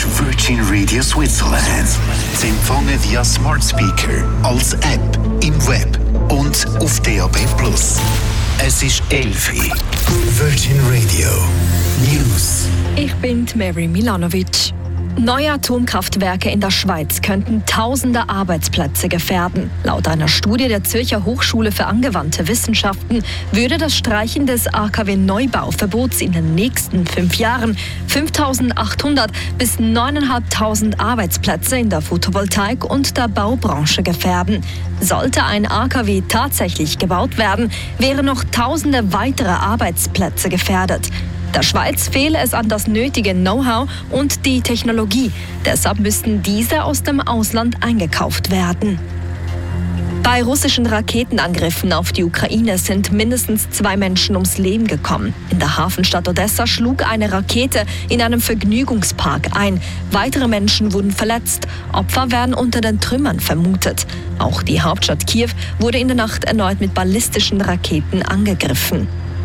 Virgin Radio Switzerland. Sie empfangen via Smart Speaker, als App, im Web und auf DAB+. Es ist 11 Uhr. Virgin Radio News. Ich bin Mary Milanovic. Neue Atomkraftwerke in der Schweiz könnten tausende Arbeitsplätze gefährden. Laut einer Studie der Zürcher Hochschule für angewandte Wissenschaften würde das Streichen des AKW-Neubauverbots in den nächsten 5 Jahren 5.800 bis 9.500 Arbeitsplätze in der Photovoltaik- und der Baubranche gefährden. Sollte ein AKW tatsächlich gebaut werden, wären noch tausende weitere Arbeitsplätze gefährdet. Der Schweiz fehle es an das nötige Know-how und die Technologie. Deshalb müssten diese aus dem Ausland eingekauft werden. Bei russischen Raketenangriffen auf die Ukraine sind mindestens 2 Menschen ums Leben gekommen. In der Hafenstadt Odessa schlug eine Rakete in einem Vergnügungspark ein. Weitere Menschen wurden verletzt. Opfer werden unter den Trümmern vermutet. Auch die Hauptstadt Kiew wurde in der Nacht erneut mit ballistischen Raketen angegriffen.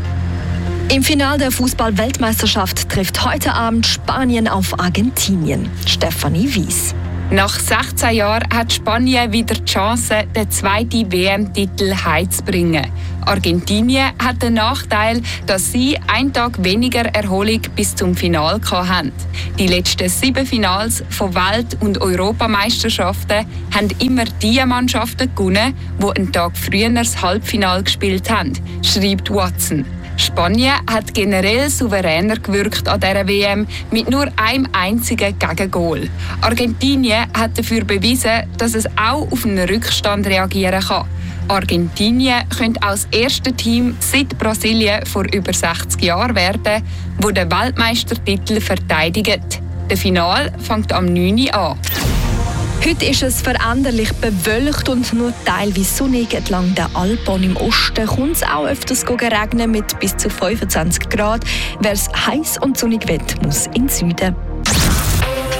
Im Finale der Fußball-Weltmeisterschaft trifft heute Abend Spanien auf Argentinien. Stefanie Wies. Nach 16 Jahren hat Spanien wieder die Chance, den zweiten WM-Titel heimzubringen. Argentinien hat den Nachteil, dass sie einen Tag weniger Erholung bis zum Finale hatten. Die letzten 7 Finals von Welt- und Europameisterschaften haben immer die Mannschaften gewonnen, die einen Tag früher das Halbfinale gespielt haben, schreibt Watson. Spanien hat generell souveräner gewirkt an dieser WM mit nur einem einzigen Gegengol. Argentinien hat dafür bewiesen, dass es auch auf einen Rückstand reagieren kann. Argentinien könnte als erste Team seit Brasilien vor über 60 Jahren werden, wo den Weltmeistertitel verteidigt. Das Finale fängt am 9. Uhr an. Heute ist es veränderlich bewölkt und nur teilweise sonnig. Entlang der Alpen im Osten kommt es auch öfters regnen mit bis zu 25 Grad. Wer es heiß und sonnig will, muss in den Süden.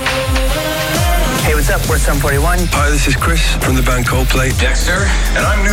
Hey, what's up? We're Sum 41. Hi, this is Chris from the band Coldplay. Dexter, and I'm new.